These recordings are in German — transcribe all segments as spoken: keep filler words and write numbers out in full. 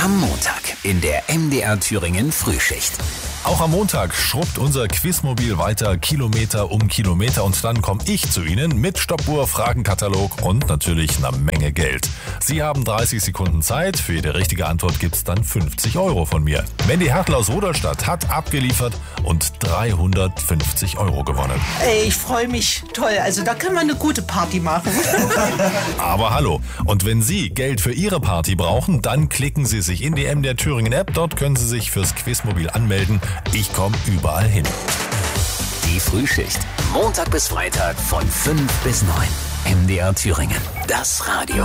Am Montag in der M D R Thüringen Frühschicht. Auch am Montag schrubbt unser Quizmobil weiter Kilometer um Kilometer und dann komme ich zu Ihnen mit Stoppuhr, Fragenkatalog und natürlich einer Menge Geld. Sie haben dreißig Sekunden Zeit. Für jede richtige Antwort gibt's dann fünfzig Euro von mir. Mandy Hertel aus Rudolstadt hat abgeliefert und dreihundertfünfzig Euro gewonnen. Ey, ich freue mich. Toll, also da können wir eine gute Party machen. Aber hallo, und wenn Sie Geld für Ihre Party brauchen, dann klicken Sie sich in die M D R Thüringen App. Dort können Sie sich fürs Quizmobil anmelden. Ich komme überall hin. Die Frühschicht. Montag bis Freitag von fünf bis neun. M D R Thüringen. Das Radio.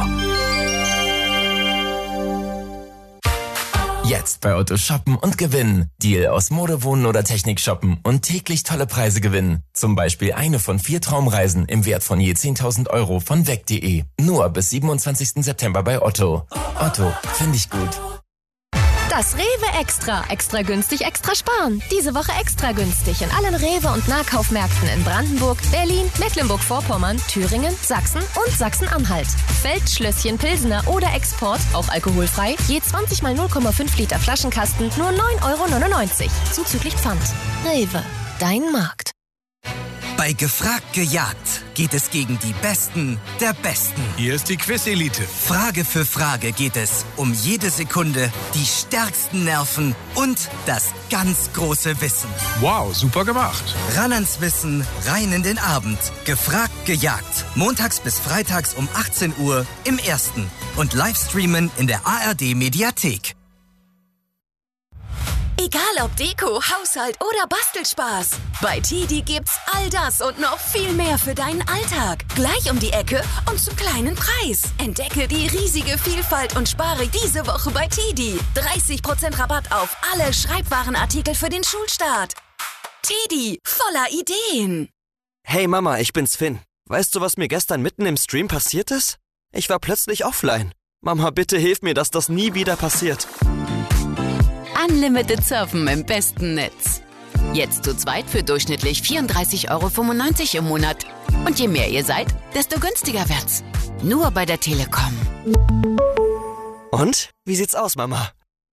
Jetzt bei Otto shoppen und gewinnen. Deal aus Mode, Wohnen oder Technik shoppen und täglich tolle Preise gewinnen. Zum Beispiel eine von vier Traumreisen im Wert von je zehntausend Euro von weg punkt de. Nur bis siebenundzwanzigsten September bei Otto. Otto, finde ich gut. Das Rewe Extra. Extra günstig, extra sparen. Diese Woche extra günstig in allen Rewe- und Nahkaufmärkten in Brandenburg, Berlin, Mecklenburg-Vorpommern, Thüringen, Sachsen und Sachsen-Anhalt. Feldschlösschen, Pilsener oder Export, auch alkoholfrei, je zwanzig mal null Komma fünf Liter Flaschenkasten, nur neun Euro neunundneunzig. Zuzüglich Pfand. Rewe, dein Markt. Bei Gefragt gejagt geht es gegen die Besten der Besten. Hier ist die Quiz-Elite. Frage für Frage geht es um jede Sekunde, die stärksten Nerven und das ganz große Wissen. Wow, super gemacht. Ran ans Wissen, rein in den Abend. Gefragt gejagt. Montags bis freitags um achtzehn Uhr im Ersten. Und Livestreamen in der A R D-Mediathek. Egal ob Deko, Haushalt oder Bastelspaß. Bei Tidi gibt's all das und noch viel mehr für deinen Alltag. Gleich um die Ecke und zum kleinen Preis. Entdecke die riesige Vielfalt und spare diese Woche bei Tidi. dreißig Prozent Rabatt auf alle Schreibwarenartikel für den Schulstart. Tidi, voller Ideen. Hey Mama, ich bin's Finn. Weißt du, was mir gestern mitten im Stream passiert ist? Ich war plötzlich offline. Mama, bitte hilf mir, dass das nie wieder passiert. Unlimited Surfen im besten Netz. Jetzt zu zweit für durchschnittlich vierunddreißig Euro fünfundneunzig im Monat. Und je mehr ihr seid, desto günstiger wird's. Nur bei der Telekom. Und? Wie sieht's aus, Mama?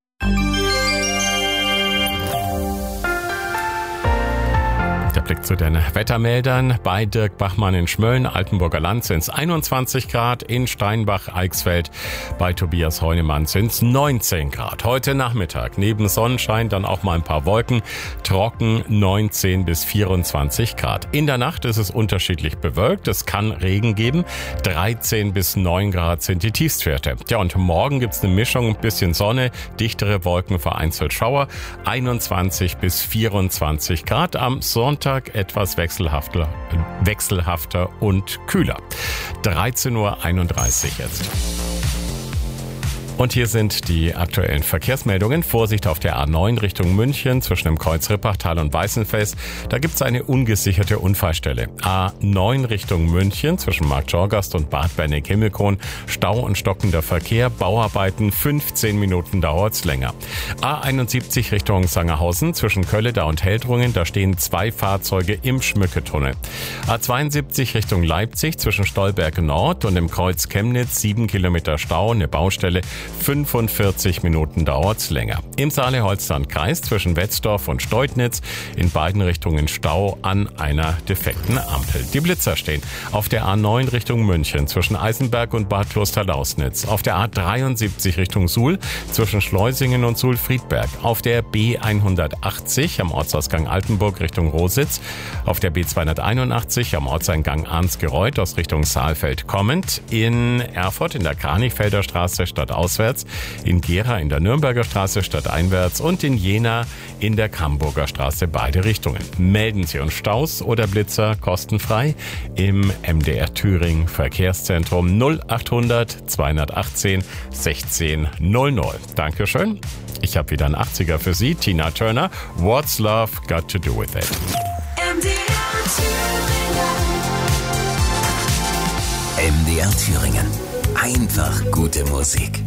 Der Blick zu den Wettermeldern. Bei Dirk Bachmann in Schmölln, Altenburger Land sind es einundzwanzig Grad, in Steinbach-Eichsfeld bei Tobias Heunemann sind es neunzehn Grad. Heute Nachmittag neben Sonnenschein dann auch mal ein paar Wolken, trocken neunzehn bis vierundzwanzig Grad. In der Nacht ist es unterschiedlich bewölkt, es kann Regen geben, dreizehn bis neun Grad sind die Tiefstwerte. Ja, und morgen gibt es eine Mischung, ein bisschen Sonne, dichtere Wolken, vereinzelt Schauer, einundzwanzig bis vierundzwanzig Grad. Am Sonntag etwas wechselhafter, wechselhafter und kühler. dreizehn Uhr einunddreißig jetzt. Und hier sind die aktuellen Verkehrsmeldungen. Vorsicht auf der A neun Richtung München zwischen dem Kreuz Rippachtal und Weißenfels. Da gibt es eine ungesicherte Unfallstelle. A neun Richtung München zwischen Marktschorgast und Bad Berneck-Himmelkron. Stau und stockender Verkehr. Bauarbeiten. fünfzehn Minuten dauert's länger. A einundsiebzig Richtung Sangerhausen zwischen Kölledau und Heldrungen. Da stehen zwei Fahrzeuge im Schmücketunnel. A zweiundsiebzig Richtung Leipzig zwischen Stolberg Nord und dem Kreuz Chemnitz. sieben Kilometer Stau, eine Baustelle. fünfundvierzig Minuten dauert's länger. Im Saale-Holstein-Kreis zwischen Wetzdorf und Steutnitz in beiden Richtungen Stau an einer defekten Ampel. Die Blitzer stehen auf der A neun Richtung München zwischen Eisenberg und Bad Klosterlausnitz, auf der A dreiundsiebzig Richtung Suhl zwischen Schleusingen und Suhl-Friedberg, auf der B hundertachtzig am Ortsausgang Altenburg Richtung Rositz, auf der B zweihunderteinundachtzig am Ortseingang Arnsgereuth aus Richtung Saalfeld kommend, in Erfurt in der Kranichfelder Straße stadtauswärts, in Gera in der Nürnberger Straße stadteinwärts und in Jena in der Camburger Straße beide Richtungen. Melden Sie uns Staus oder Blitzer kostenfrei im M D R Thüringen Verkehrszentrum null achthundert zweihundertachtzehn sechzehn null null. Dankeschön. Ich habe wieder einen achtziger für Sie. Tina Turner, What's Love Got to Do With It? M D R Thüringen. M D R Thüringen. Einfach gute Musik.